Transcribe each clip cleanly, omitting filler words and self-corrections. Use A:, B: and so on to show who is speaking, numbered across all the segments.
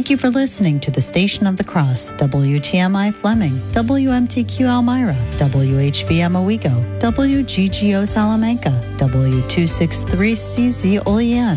A: Thank you for listening to the Station of the Cross, WTMI Fleming, WMTQ Elmira, WHBM Owego, WGGO Salamanca, W263CZ Olean.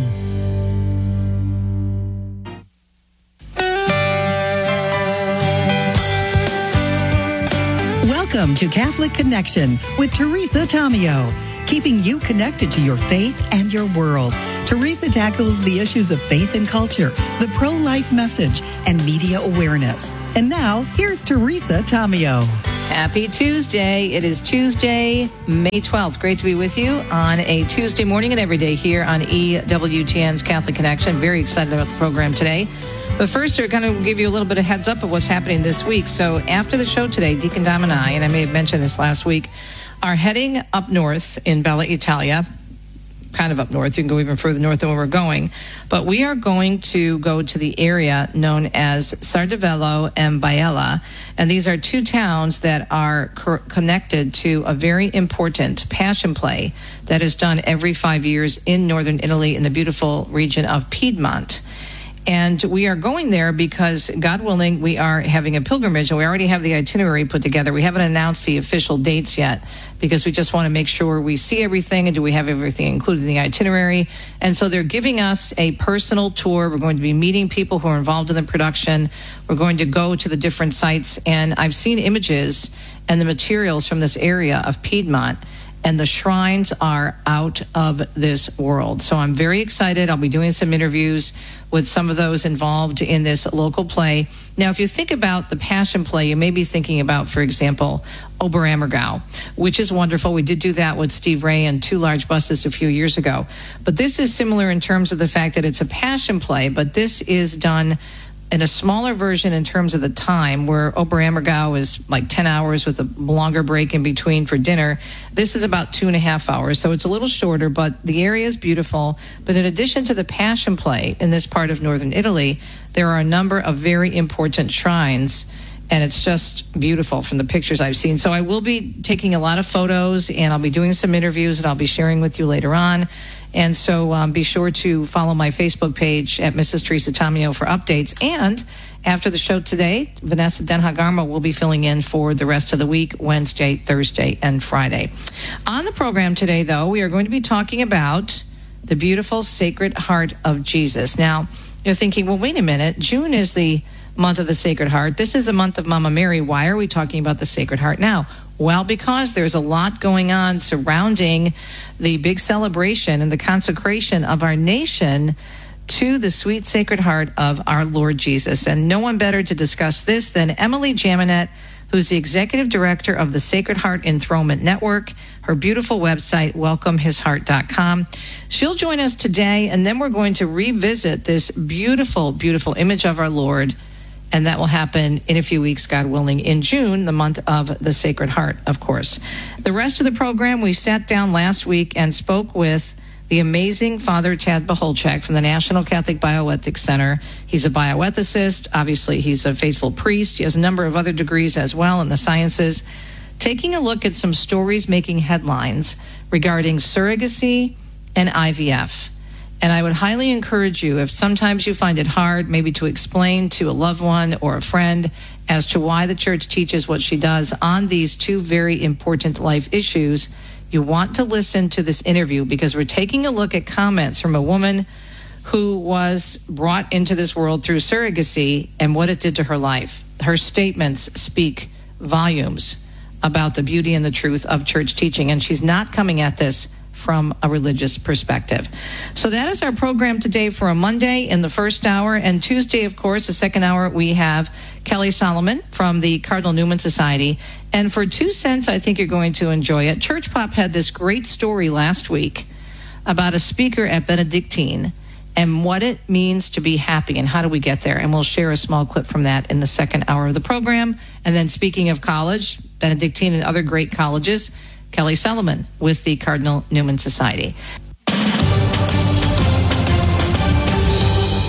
B: Welcome to Catholic Connection with Teresa Tomeo, keeping you connected to your faith and your world. Teresa tackles the issues of faith and culture, the pro-life message, and media awareness. And now, here's Teresa Tomeo.
C: Happy Tuesday. It is Tuesday, May 12th. Great to be with you on a Tuesday morning and every day here on EWTN's Catholic Connection. Very excited about the program today. But first, we're going to give you a little bit of heads up of what's happening this week. So after the show today, Deacon Dom and I may have mentioned this last week, are heading up north in Bella Italia, kind of up north. You can go even further north than where we're going. But we are going to go to the area known as Sardavello and Biella. And these are two towns that are connected to a very important passion play that is done every 5 years in northern Italy in the beautiful region of Piedmont. And we are going there because, God willing, we are having a pilgrimage, and we already have the itinerary put together. We haven't announced the official dates yet because we just want to make sure we see everything and do we have everything included in the itinerary. And so they're giving us a personal tour. We're going to be meeting people who are involved in the production. We're going to go to the different sites. And I've seen images and the materials from this area of Piedmont, and the shrines are out of this world. So I'm very excited. I'll be doing some interviews with some of those involved in this local play. Now, if you think about the Passion Play, you may be thinking about, for example, Oberammergau, which is wonderful. We did do that with Steve Ray and Two Large Buses a few years ago. But this is similar in terms of the fact that it's a Passion Play, but this is done in a smaller version in terms of the time, where Oberammergau is like 10 hours with a longer break in between for dinner. This is about 2.5 hours, so it's a little shorter, but the area is beautiful. But in addition to the Passion Play in this part of northern Italy, there are a number of very important shrines, and it's just beautiful from the pictures I've seen. So I will be taking a lot of photos, and I'll be doing some interviews, and I'll be sharing with you later on. And so be sure to follow my Facebook page at Mrs. Teresa Tomeo for updates. And after the show today, Vanessa Denhagarma will be filling in for the rest of the week, Wednesday, Thursday, and Friday. On the program today, though, we are going to be talking about the beautiful Sacred Heart of Jesus. Now, you're thinking, well, wait a minute. June is the month of the Sacred Heart. This is the month of Mama Mary. Why are we talking about the Sacred Heart now? Well, because there's a lot going on surrounding the big celebration and the consecration of our nation to the sweet Sacred Heart of our Lord Jesus. And no one better to discuss this than Emily Jaminet, who's the executive director of the Sacred Heart Enthronement Network, her beautiful website, welcomehisheart.com. She'll join us today, and then we're going to revisit this beautiful, beautiful image of our Lord. And that will happen in a few weeks, God willing, in June, the month of the Sacred Heart, of course. The rest of the program, we sat down last week and spoke with the amazing Father Tad Baholchak from the National Catholic Bioethics Center. He's a bioethicist. Obviously, he's a faithful priest. He has a number of other degrees as well in the sciences. Taking a look at some stories making headlines regarding surrogacy and IVF. And I would highly encourage you, if sometimes you find it hard maybe to explain to a loved one or a friend as to why the church teaches what she does on these two very important life issues, you want to listen to this interview, because we're taking a look at comments from a woman who was brought into this world through surrogacy and what it did to her life. Her statements speak volumes about the beauty and the truth of church teaching, and she's not coming at this from a religious perspective. So that is our program today for a Monday in the first hour. And Tuesday, of course, the second hour, we have Kelly Solomon from the Cardinal Newman Society. And for 2 cents, I think you're going to enjoy it. Church Pop had this great story last week about a speaker at Benedictine and what it means to be happy and how do we get there. And we'll share a small clip from that in the second hour of the program. And then speaking of college, Benedictine and other great colleges, Kelly Solomon with the Cardinal Newman Society.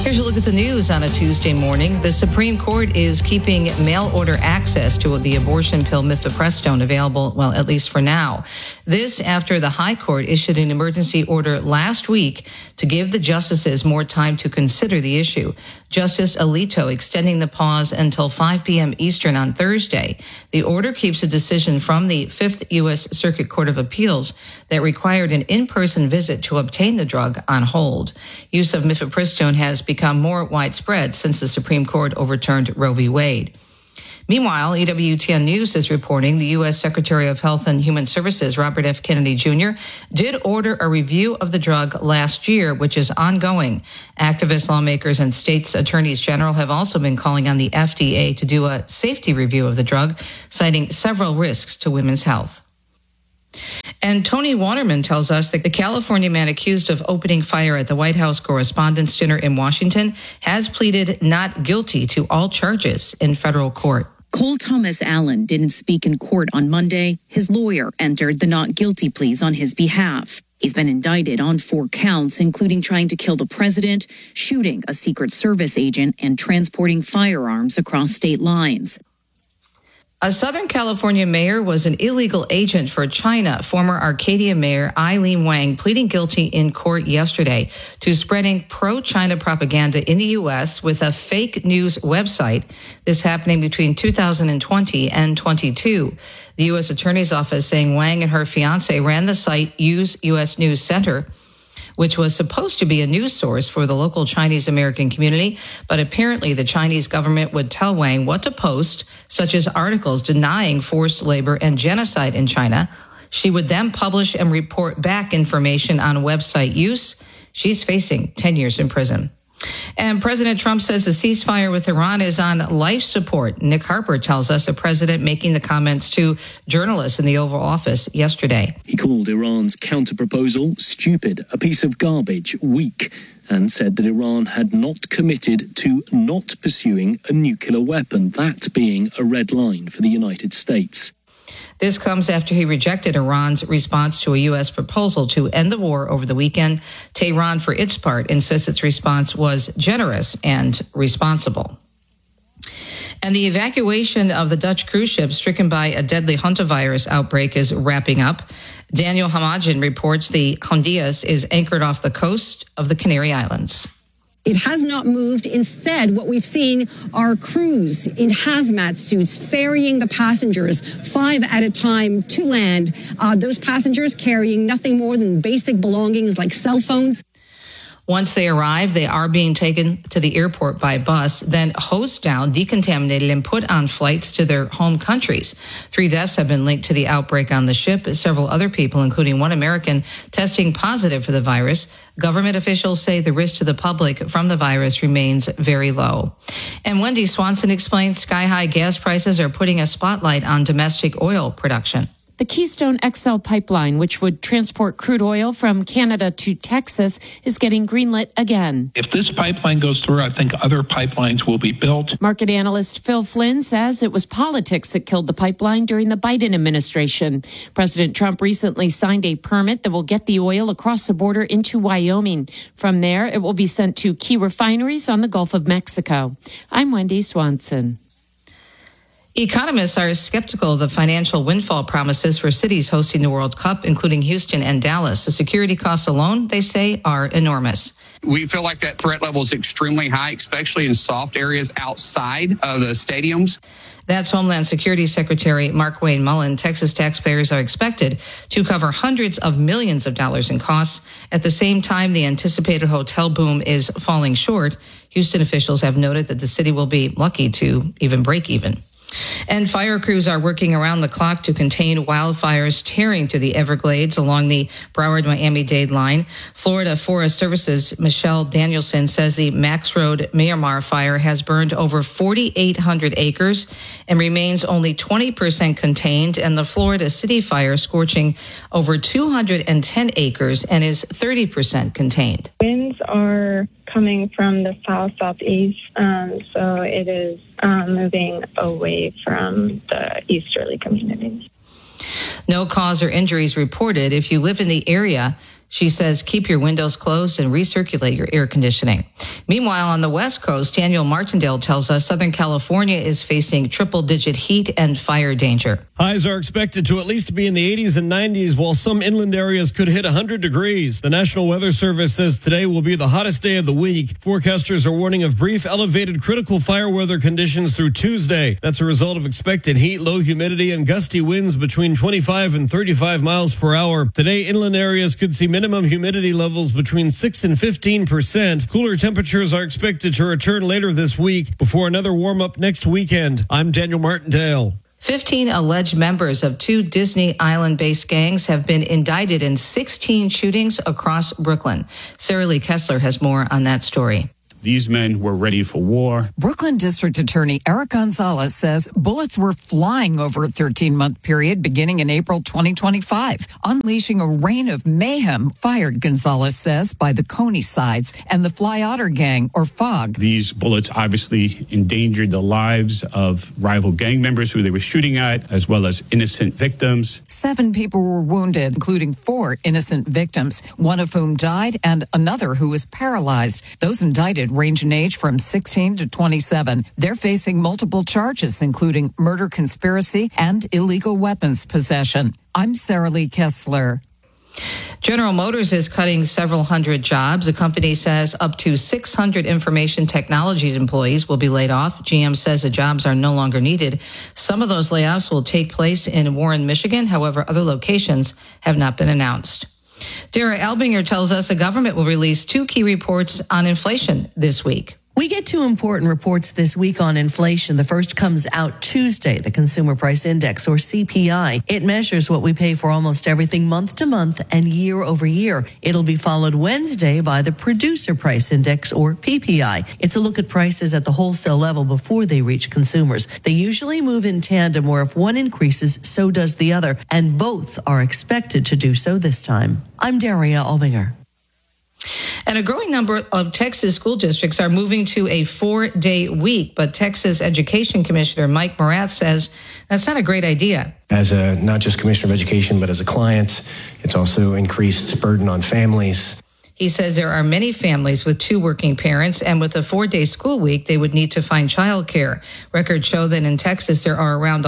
C: Here's a look at the news on a Tuesday morning. The Supreme Court is keeping mail order access to the abortion pill mifepristone available, well, at least for now. This after the High Court issued an emergency order last week to give the justices more time to consider the issue. Justice Alito extending the pause until 5 p.m. Eastern on Thursday. The order keeps a decision from the Fifth U.S. Circuit Court of Appeals that required an in-person visit to obtain the drug on hold. Use of mifepristone has become more widespread since the Supreme Court overturned Roe v. Wade. Meanwhile, EWTN News is reporting the U.S. Secretary of Health and Human Services, Robert F. Kennedy Jr., did order a review of the drug last year, which is ongoing. Activists, lawmakers, and states' attorneys general have also been calling on the FDA to do a safety review of the drug, citing several risks to women's health. And Tony Waterman tells us that the California man accused of opening fire at the White House Correspondents' Dinner in Washington has pleaded not guilty to all charges in federal court.
D: Cole Thomas Allen didn't speak in court on Monday. His lawyer entered the not guilty pleas on his behalf. He's been indicted on 4 counts, including trying to kill the president, shooting a Secret Service agent, and transporting firearms across state lines.
C: A Southern California mayor was an illegal agent for China. Former Arcadia Mayor Eileen Wang pleading guilty in court yesterday to spreading pro-China propaganda in the U.S. with a fake news website. This happening between 2020 and 22. The U.S. Attorney's Office saying Wang and her fiancé ran the site Use U.S. News Center, which was supposed to be a news source for the local Chinese American community. But apparently the Chinese government would tell Wang what to post, such as articles denying forced labor and genocide in China. She would then publish and report back information on website use. She's facing 10 years in prison. And President Trump says the ceasefire with Iran is on life support. Nick Harper tells us, a president making the comments to journalists in the Oval Office yesterday.
E: He called Iran's counterproposal stupid, a piece of garbage, weak, and said that Iran had not committed to not pursuing a nuclear weapon, that being a red line for the United States.
C: This comes after he rejected Iran's response to a U.S. proposal to end the war over the weekend. Tehran, for its part, insists its response was generous and responsible. And the evacuation of the Dutch cruise ship stricken by a deadly hantavirus outbreak is wrapping up. Daniel Hamajan reports the Hondias is anchored off the coast of the Canary Islands.
F: It has not moved. Instead, what we've seen are crews in hazmat suits ferrying the passengers 5 at a time to land. Those passengers carrying nothing more than basic belongings like cell phones.
C: Once they arrive, they are being taken to the airport by bus, then hosed down, decontaminated, and put on flights to their home countries. 3 deaths have been linked to the outbreak on the ship. Several other people, including one American, testing positive for the virus. Government officials say the risk to the public from the virus remains very low. And Wendy Swanson explains sky-high gas prices are putting a spotlight on domestic oil production.
G: The Keystone XL pipeline, which would transport crude oil from Canada to Texas, is getting greenlit again.
H: If this pipeline goes through, I think other pipelines will be built.
G: Market analyst Phil Flynn says it was politics that killed the pipeline during the Biden administration. President Trump recently signed a permit that will get the oil across the border into Wyoming. From there, it will be sent to key refineries on the Gulf of Mexico. I'm Wendy Swanson.
C: Economists are skeptical of the financial windfall promises for cities hosting the World Cup, including Houston and Dallas. The security costs alone, they say, are enormous.
I: We feel like that threat level is extremely high, especially in soft areas outside of the stadiums.
C: That's Homeland Security Secretary Markwayne Mullin. Texas taxpayers are expected to cover hundreds of millions of dollars in costs. At the same time, the anticipated hotel boom is falling short. Houston officials have noted that the city will be lucky to even break even. And fire crews are working around the clock to contain wildfires tearing through the Everglades along the Broward-Miami-Dade line. Florida Forest Services Michelle Danielson says the Max Road Miramar fire has burned over 4,800 acres and remains only 20% contained, and the Florida City fire scorching over 210 acres and is 30% contained.
J: Winds are coming from the south-southeast, so it is moving away from the easterly communities.
C: No cause or injuries reported. If you live in the area, she says, keep your windows closed and recirculate your air conditioning. Meanwhile, on the West Coast, Daniel Martindale tells us Southern California is facing triple-digit heat and fire danger.
K: Highs are expected to at least be in the 80s and 90s, while some inland areas could hit 100 degrees. The National Weather Service says today will be the hottest day of the week. Forecasters are warning of brief elevated critical fire weather conditions through Tuesday. That's a result of expected heat, low humidity, and gusty winds between 25 and 35 miles per hour. Today, inland areas could see minimum humidity levels between 6 and 15%. Cooler temperatures are expected to return later this week before another warm-up next weekend. I'm Daniel Martindale.
C: 15 alleged members of 2 Disney Island-based gangs have been indicted in 16 shootings across Brooklyn. Sarah Lee Kessler has more on that story.
L: These men were ready for war.
M: Brooklyn District Attorney Eric Gonzalez says bullets were flying over a 13-month period beginning in April 2025, unleashing a rain of mayhem fired, Gonzalez says, by the Coney Sides and the Fly Otter Gang, or FOG.
L: These bullets obviously endangered the lives of rival gang members who they were shooting at, as well as innocent victims.
M: 7 people were wounded, including 4 innocent victims, one of whom died and another who was paralyzed. Those indicted range in age from 16 to 27. They're facing multiple charges, including murder conspiracy and illegal weapons possession. I'm Sarah Lee Kessler.
C: General Motors is cutting several hundred jobs. The company says up to 600 information technology employees will be laid off. GM says the jobs are no longer needed. Some of those layoffs will take place in Warren, Michigan. However, other locations have not been announced. Dara Albinger tells us the government will release 2 key reports on inflation this week.
N: We get 2 important reports this week on inflation. The first comes out Tuesday, the Consumer Price Index, or CPI. It measures what we pay for almost everything month to month and year over year. It'll be followed Wednesday by the Producer Price Index, or PPI. It's a look at prices at the wholesale level before they reach consumers. They usually move in tandem, where if one increases, so does the other, and both are expected to do so this time. I'm Daria Albinger.
C: And a growing number of Texas school districts are moving to a 4-day week. But Texas Education Commissioner Mike Morath says that's not a great idea.
O: As a not just Commissioner of Education, but as a client, it's also increased burden on families.
C: He says there are many families with 2 working parents, and with a 4-day school week, they would need to find childcare. Records show that in Texas, there are around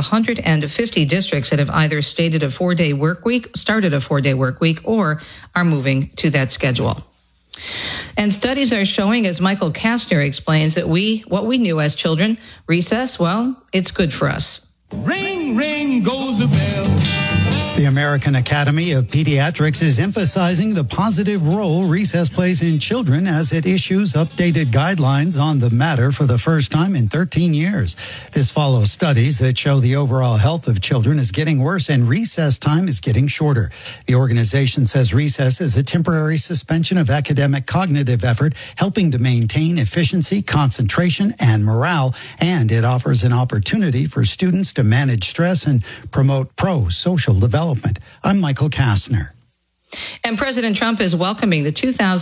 C: 150 districts that have either started a 4-day work week, or are moving to that schedule. And studies are showing, as Michael Kastner explains, that what we knew as children, recess, well, it's good for us.
P: Ring, ring goes the bell. The American Academy of Pediatrics is emphasizing the positive role recess plays in children as it issues updated guidelines on the matter for the first time in 13 years. This follows studies that show the overall health of children is getting worse and recess time is getting shorter. The organization says recess is a temporary suspension of academic cognitive effort, helping to maintain efficiency, concentration, and morale, and it offers an opportunity for students to manage stress and promote pro-social development. I'm Michael Kastner.
C: And President Trump is welcoming the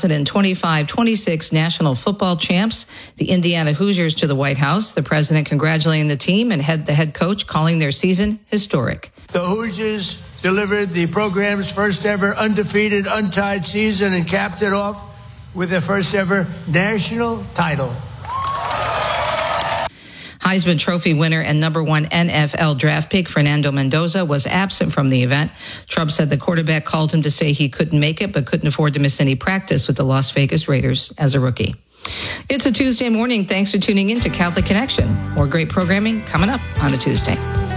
C: 2025-26 National Football Champs, the Indiana Hoosiers, to the White House. The president congratulating the team and the head coach, calling their season historic.
Q: The Hoosiers delivered the program's first ever undefeated, untied season and capped it off with their first ever national title.
C: Heisman Trophy winner and number 1 NFL draft pick Fernando Mendoza was absent from the event. Trump said the quarterback called him to say he couldn't make it, but couldn't afford to miss any practice with the Las Vegas Raiders as a rookie. It's a Tuesday morning. Thanks for tuning in to Catholic Connection. More great programming coming up on a Tuesday.